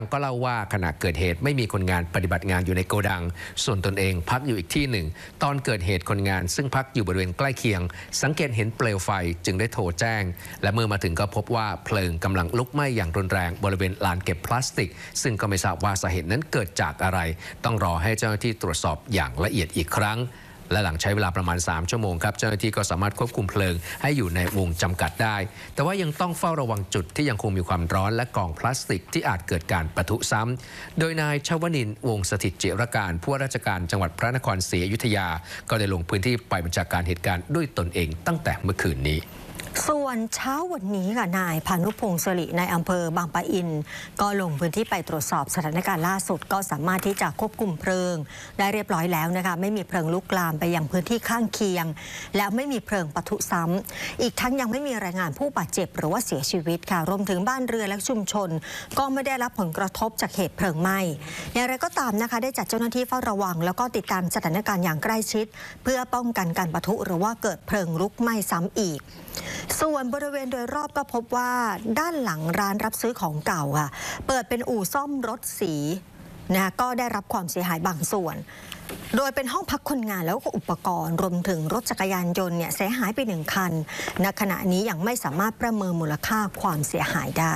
ก็เล่าว่าขณะเกิดเหตุไม่มีคนงานปฏิบัติงานอยู่ในโกดังส่วนตนเองพักอยู่อีกที่หนึ่งตอนเกิดเหตุคนงานซึ่งพักอยู่บริเวณใกล้เคียงสังเกตเห็นเปลวไฟจึงได้โทรแจ้งและเมื่อมาถึงก็พบว่าเพลิงกำลังลุกไหม้อย่างรุนแรงบริเวณลานเก็บพลาสติกซึ่งก็ไม่ทราบว่าสาเหตุนั้นเกิดจากอะไรต้องรอให้เจ้าหน้าที่ตรวจสอบอย่างละเอียดอีกครั้งและหลังใช้เวลาประมาณ3ชั่วโมงครับเจ้าหน้าที่ก็สามารถควบคุมเพลิงให้อยู่ในวงจำกัดได้แต่ว่ายังต้องเฝ้าระวังจุดที่ยังคงมีความร้อนและกองพลาสติกที่อาจเกิดการปะทุซ้ำโดยนายชวนินทร์วงศ์สถิตจิรการผู้ว่าราชการจังหวัดพระนครศรีอยุธยาก็ได้ลงพื้นที่ไปบัญชาการเหตุการณ์ด้วยตนเองตั้งแต่เมื่อคืนนี้ส่วนเช้าวันนี้ค่ะนายพานุพงศ์สิริในอำเภอบางปะอินก็ลงพื้นที่ไปตรวจสอบสถานการณ์ล่าสุดก็สามารถที่จะควบคุมเพลิงได้เรียบร้อยแล้วนะคะไม่มีเพลิงลุกลามไปยังพื้นที่ข้างเคียงแล้วไม่มีเพลิงปะทุซ้ำอีกทั้งยังไม่มีรายงานผู้บาดเจ็บหรือว่าเสียชีวิตค่ะรวมถึงบ้านเรือนและชุมชนก็ไม่ได้รับผลกระทบจากเหตุเพลิงไหม้อย่างไรก็ตามนะคะได้จัดเจ้าหน้าที่เฝ้าระวังแล้วก็ติดตามสถานการณ์อย่างใกล้ชิดเพื่อป้องกันการปะทุหรือว่าเกิดเพลิงลุกไหม้ซ้ำอีกส่วนบริเวณโดยรอบก็พบว่าด้านหลังร้านรับซื้อของเก่าค่ะเปิดเป็นอู่ซ่อมรถสีนะก็ได้รับความเสียหายบางส่วนโดยเป็นห้องพักคนงานแล้วก็อุปกรณ์รวมถึงรถจักรยานยนต์เนี่ยเสียหายไป1 คันณขณะนี้ยังไม่สามารถประเมินมูลค่าความเสียหายได้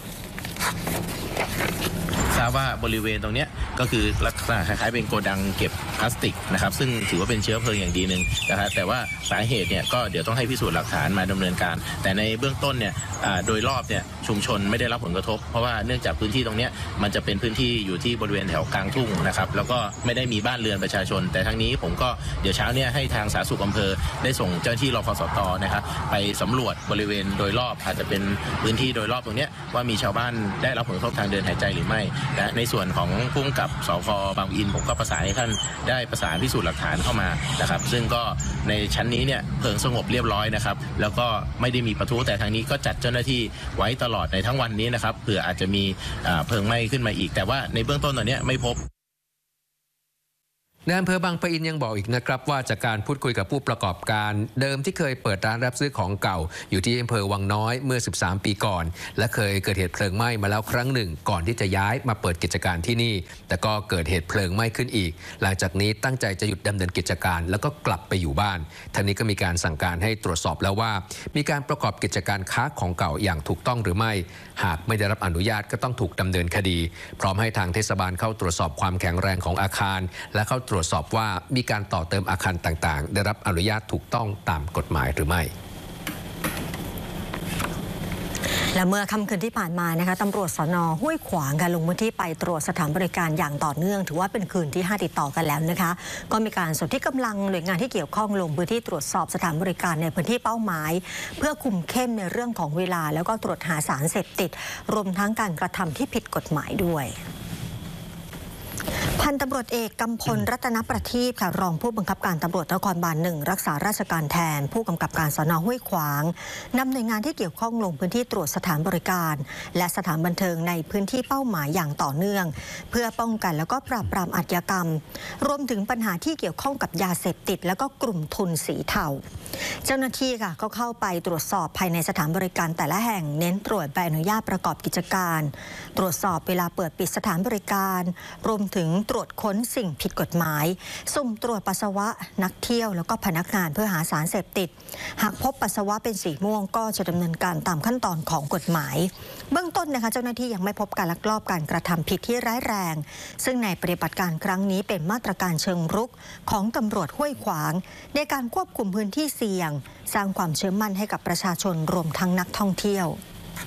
ทราบว่าบริเวณตรงนี้ก็คือลักษณะคล้ายๆเป็นโกดังเก็บพลาสติกนะครับซึ่งถือว่าเป็นเชื้อเพลิงอย่างดีหนึ่งนะครับแต่ว่าสาเหตุเนี่ยก็เดี๋ยวต้องให้พิสูจน์หลักฐานมาดำเนินการแต่ในเบื้องต้นเนี่ยโดยรอบเนี่ยชุมชนไม่ได้รับผลกระทบเพราะว่าเนื่องจากพื้นที่ตรงนี้มันจะเป็นพื้นที่อยู่ที่บริเวณแถวกลางทุ่งนะครับแล้วก็ไม่ได้มีบ้านเรือนประชาชนแต่ทั้งนี้ผมก็เดี๋ยวเช้าเนี่ยให้ทางสาธารณสุขอำเภอได้ส่งเจ้าหน้าที่รพสต.นะครับไปสำรวจบริเวณโดยรอบอาจจะเป็นพื้นที่โดยรอบตรงนี้ว่ามีชาวบ้านได้รับผลกระทบทางเดินหายใจหรือไม่และในส่วนของผู้กำกับสพ.บางปะอินผมก็ประสานให้ท่านได้ประสานพิสูจน์หลักฐานเข้ามานะครับซึ่งก็ในชั้นนี้เนี่ยเพลิงสงบเรียบร้อยนะครับแล้วก็ไม่ได้มีปะทุแต่ทางนี้ก็จัดเจ้าหน้าที่ไว้ตลอดในทั้งวันนี้นะครับเผื่ออาจจะมีเพลิงไหม้ขึ้นมาอีกแต่ว่าในเบื้องต้นตอนนี้ไม่พบนายอำเภอบางปะอินยังบอกอีกนะครับว่าจากการพูดคุยกับผู้ประกอบการเดิมที่เคยเปิดร้านรับซื้อของเก่าอยู่ที่อำเภอวังน้อยเมื่อ13 ปีก่อนและเคยเกิดเหตุเพลิงไหม้มาแล้วครั้งหนึ่งก่อนที่จะย้ายมาเปิดกิจการที่นี่แต่ก็เกิดเหตุเพลิงไหม้ขึ้นอีกหลังจากนี้ตั้งใจจะหยุดดำเนินกิจการแล้วก็กลับไปอยู่บ้านทางนี้ก็มีการสั่งการให้ตรวจสอบแล้วว่ามีการประกอบกิจการค้าของเก่าอย่างถูกต้องหรือไม่หากไม่ได้รับอนุญาตก็ต้องถูกดำเนินคดีพร้อมให้ทางเทศบาลเข้าตรวจสอบความแข็งแรงของอาคารและเข้าตรวจสอบว่ามีการต่อเติมอาคารต่างๆได้รับอนุญาตถูกต้องตามกฎหมายหรือไม่และเมื่อค่ำคืนที่ผ่านมานะคะตำรวจสน.ห้วยขวางการลงพื้นที่ไปตรวจสถานบริการอย่างต่อเนื่องถือว่าเป็นคืนที่5ติดต่อกันแล้วนะคะก็มีการสนที่กำลังหน่วยงานที่เกี่ยวข้องลงพื้นที่ตรวจสอบสถานบริการในพื้นที่เป้าหมายเพื่อคุมเข้มในเรื่องของเวลาแล้วก็ตรวจหาสารเสพติดรวมทั้งการกระทำที่ผิดกฎหมายด้วยพันตำรวจเอกกำพลรัตนประทีปค่ะรองผู้บังคับการตำรวจนครบาล1รักษาราชการแทนผู้กำกับการสน.ห้วยขวางนำหน่วยงานที่เกี่ยวข้องลงพื้นที่ตรวจสถานบริการและสถานบันเทิงในพื้นที่เป้าหมายอย่างต่อเนื่องเพื่อป้องกันแล้วก็ปราบปรามอาชญากรรมรวมถึงปัญหาที่เกี่ยวข้องกับยาเสพติดแล้วก็กลุ่มทุนสีเทาเจ้าหน้าที่ค่ะก็เข้าไปตรวจสอบภายในสถานบริการแต่ละแห่งเน้นตรวจใบอนุญาตประกอบกิจการตรวจสอบเวลาเปิดปิดสถานบริการรวมถึงตรวจค้นสิ่งผิดกฎหมายสุ่มตรวจปัสสาวะนักเที่ยวแล้วก็พนักงานเพื่อหาสารเสพติดหากพบปัสสาวะเป็นสีม่วงก็จะดำเนินการตามขั้นตอนของกฎหมายเบื้องต้นนะคะเจ้าหน้าที่ยังไม่พบการลักลอบการกระทำผิดที่ร้ายแรงซึ่งในปฏิบัติการครั้งนี้เป็นมาตรการเชิงรุกของตำรวจห้วยขวางในการควบคุมพื้นที่เสี่ยงสร้างความเชื่อมั่นให้กับประชาชนรวมทั้งนักท่องเที่ยว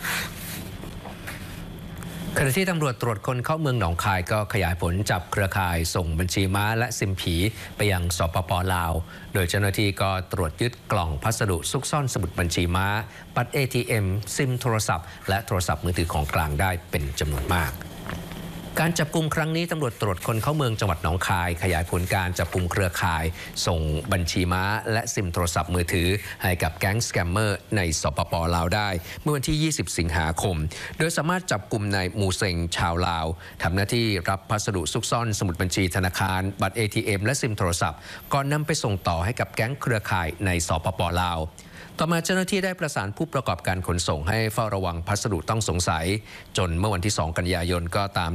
ขณะที่ตำรวจตรวจคนเข้าเมืองหนองคายก็ขยายผลจับเครือข่ายส่งบัญชีม้าและซิมผีไปยังสปป.ลาวโดยเจ้าหน้าที่ก็ตรวจยึดกล่องพัสดุซุกซ่อนสมุดบัญชีม้าบัตร ATM ซิมโทรศัพท์และโทรศัพท์มือถือของกลางได้เป็นจำนวนมากการจับกุมครั้งนี้ตำรวจตรวจคนเข้าเมืองจังหวัดหนองคายขยายผลการจับกุมเครือข่ายส่งบัญชีม้าและซิมโทรศัพท์มือถือให้กับแก๊งสแกมเมอร์ในสปป.ลาวได้เมื่อวันที่20 สิงหาคมโดยสามารถจับกุมนายมูเซงชาวลาวทำหน้าที่รับพัสดุซุกซ่อนสมุดบัญชีธนาคารบัตร ATM และซิมโทรศัพท์ก่อนนำไปส่งต่อให้กับแก๊งเครือข่ายในสปป.ลาว ต่อมาเจ้าหน้าที่ได้ประสานผู้ประกอบการขนส่งให้เฝ้าระวังพัสดุต้องสงสัยจนเมื่อวันที่2 กันยายนก็ตาม